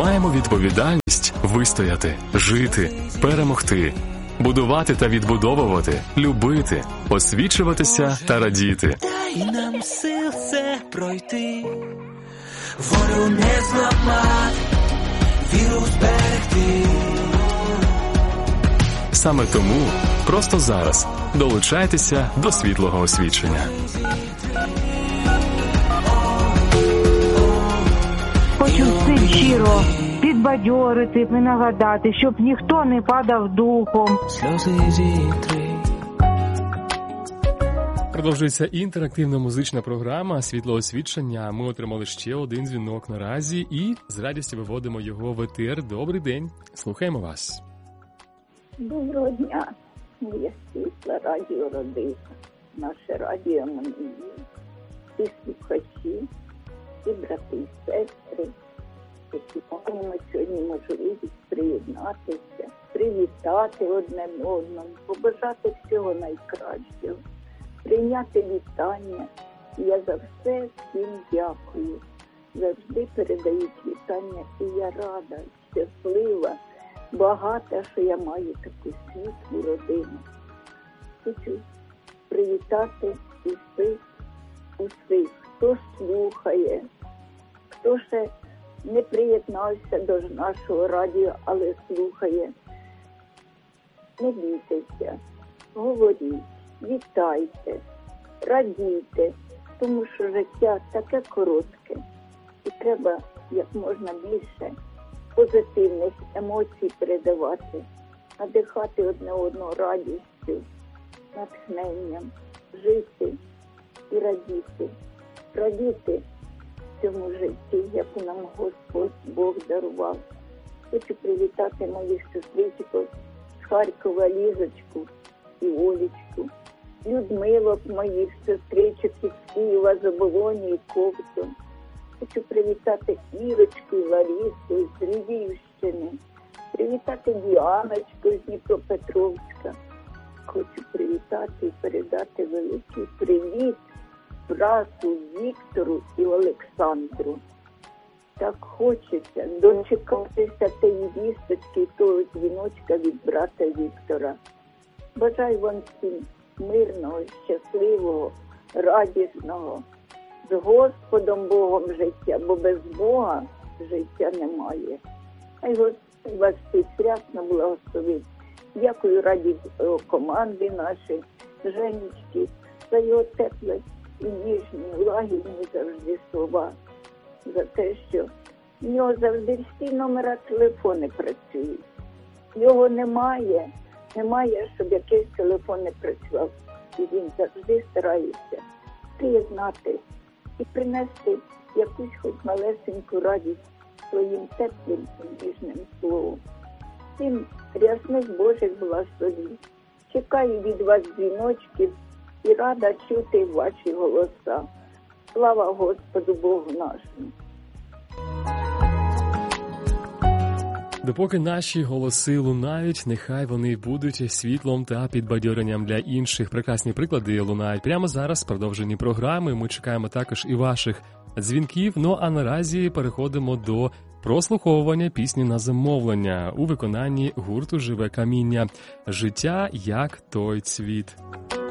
маємо відповідальність вистояти, жити, перемогти, будувати та відбудовувати, любити, освічуватися та радіти. Дай нам сил це пройти, волю не зламати, віру зберегти. Саме тому просто зараз долучайтеся до світлого освічення. Хочу всім щиро підбадьорити і нагадати, щоб ніхто не падав духом. Сльози зітри. Продовжується інтерактивна музична програма «Світло освічення». Ми отримали ще один дзвінок наразі і з радістю виводимо його в етер. Добрий день, слухаємо вас. Доброго дня, моє світле радіо родина, наше радіо Манії, всі слухачі, всі брати і сестри, які маємо сьогодні можливість приєднатися, привітати одне одному, побажати всього найкращого, прийняти вітання. Я за все всім дякую. Завжди передають вітання, і я рада, щаслива, багата, що я маю таку світлу родину. Хочу привітати усіх, хто слухає, хто ще не приєднався до нашого радіо, але слухає. Не бійтеся, говоріть, вітайте, радійте, тому що життя таке коротке і треба як можна більше позитивних емоцій передавати, надихати одне одного радістю, натхненням, жити і радіти. Радіти цьому житті, яку нам Господь Бог дарував. Хочу привітати моїх сестричок з Харкова, Лізочку і Олечку, Людмилок моїх сестричок із Києва, з Оболоні і Ковту. Хочу привітати Ірочку і Ларису з Львівщини, привітати Діаночку з Дніпропетровська. Хочу привітати і передати великий привіт брату Віктору і Олександру. Так хочеться дочекатися тієї вісточки, того дзвіночка від брата Віктора. Бажаю вам всім мирного, щасливого, радісного, з Господом Богом життя, бо без Бога життя немає. Хай Господь вас всіх рясно благословить. Дякую радіокоманді нашій, Женечки, за його тепле і ніжні, лагідні завжди слова. За те, що в нього завжди всі номера телефони працюють. Його немає, щоб якийсь телефон не працював. І він завжди старається приєднати і принести якусь хоч малесеньку радість своїм теплим і ніжним словом. Всім рясних Божих благословень. Чекаю від вас дзвіночків і рада чути ваші голоса. Слава Господу Богу нашому! Допоки наші голоси лунають, нехай вони будуть світлом та підбадьоренням для інших. Прекрасні приклади лунають прямо зараз в продовженні програми. Ми чекаємо також і ваших дзвінків. Ну а наразі переходимо до прослуховування пісні на замовлення у виконанні гурту «Живе каміння». «Життя як той цвіт».